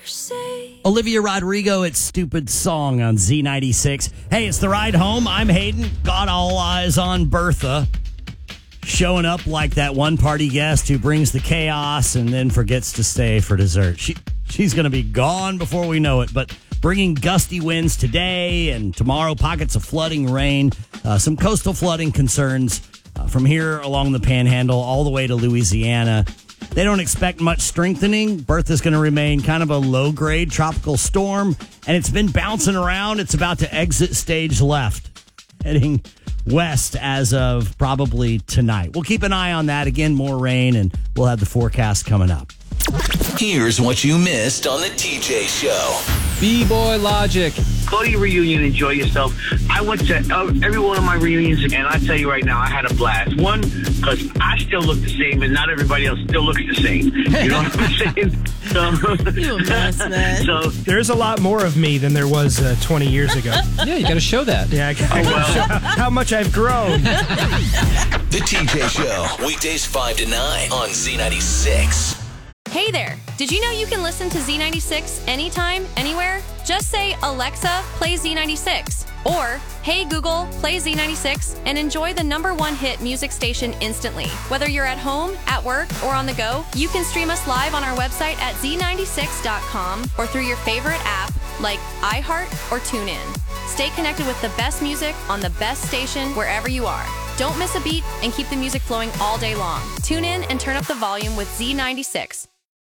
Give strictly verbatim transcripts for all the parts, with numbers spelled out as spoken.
Olivia Rodrigo, it's Stupid Song on Z ninety-six. Hey, it's the ride home. I'm Hayden. Got all eyes on Bertha. Showing up like that one party guest who brings the chaos and then forgets to stay for dessert. She She's going to be gone before we know it, but bringing gusty winds today and tomorrow, pockets of flooding rain, uh, some coastal flooding concerns uh, from here along the Panhandle all the way to Louisiana. They don't expect much strengthening. Bertha's going to remain kind of a low-grade tropical storm, and it's been bouncing around. It's about to exit stage left, heading west as of probably tonight. We'll keep an eye on that. Again, more rain, and we'll have the forecast coming up. Here's what you missed on the T J Show. B-Boy Logic. Go to your reunion, enjoy yourself. I went to uh, every one of my reunions, and I tell you right now, I had a blast. One, because I still look the same, and not everybody else still looks the same. You know what I'm saying? So, you a mess, man. So there's a lot more of me than there was uh, twenty years ago. Yeah, you got to show that. Yeah, I got to well. show how much I've grown. The T J Show, weekdays five to nine on Z ninety-six. Hey there! Did you know you can listen to Z ninety-six anytime, anywhere? Just say, Alexa, play Z ninety-six. Or, hey Google, play Z ninety-six and enjoy the number one hit music station instantly. Whether you're at home, at work, or on the go, you can stream us live on our website at Z ninety-six dot com or through your favorite app like iHeart or TuneIn. Stay connected with the best music on the best station wherever you are. Don't miss a beat and keep the music flowing all day long. Tune in and turn up the volume with Z ninety-six.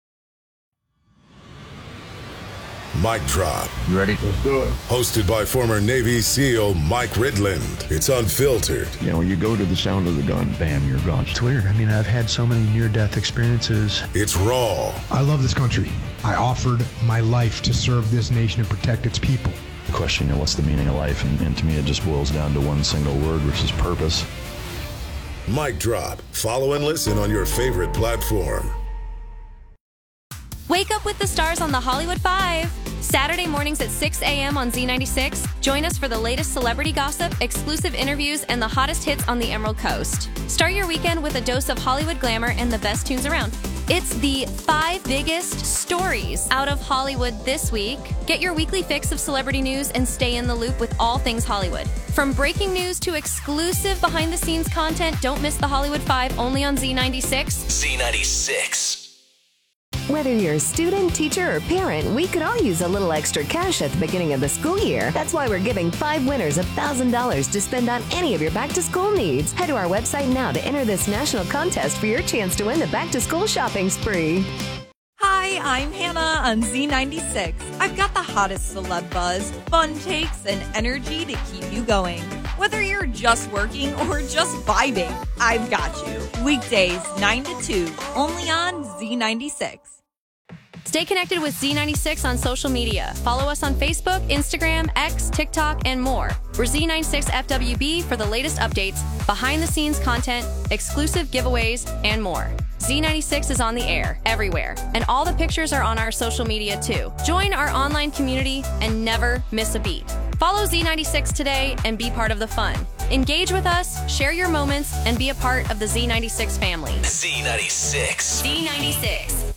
Mic Drop. You ready? Let's do it. Hosted by former Navy SEAL Mike Ridland. It's unfiltered. You know, you go to the sound of the gun, bam, you're gone. It's weird. I mean, I've had so many near-death experiences. It's raw. I love this country. I offered my life to serve this nation and protect its people. The question, you know, what's the meaning of life? And, and to me, it just boils down to one single word, which is purpose. Mic Drop. Follow and listen on your favorite platform. Wake up with the stars on the Hollywood Five. Saturday mornings at six a.m. on Z ninety-six. Join us for the latest celebrity gossip, exclusive interviews, and the hottest hits on the Emerald Coast. Start your weekend with a dose of Hollywood glamour and the best tunes around. It's the five biggest stories out of Hollywood this week. Get your weekly fix of celebrity news and stay in the loop with all things Hollywood. From breaking news to exclusive behind-the-scenes content, don't miss the Hollywood Five only on Z ninety-six. Z ninety-six. Whether you're a student, teacher, or parent, we could all use a little extra cash at the beginning of the school year. That's why we're giving five winners one thousand dollars to spend on any of your back-to-school needs. Head to our website now to enter this national contest for your chance to win the back-to-school shopping spree. Hi, I'm Hannah on Z ninety-six. I've got the hottest celeb buzz, fun takes, and energy to keep you going. Whether you're just working or just vibing, I've got you. Weekdays nine to two, only on Z ninety-six. Stay connected with Z ninety-six on social media. Follow us on Facebook, Instagram, X, TikTok, and more. We're Z ninety-six F W B for the latest updates, behind-the-scenes content, exclusive giveaways, and more. Z ninety-six is on the air, everywhere, and all the pictures are on our social media, too. Join our online community and never miss a beat. Follow Z ninety-six today and be part of the fun. Engage with us, share your moments, and be a part of the Z ninety-six family. Z ninety-six. Z ninety-six.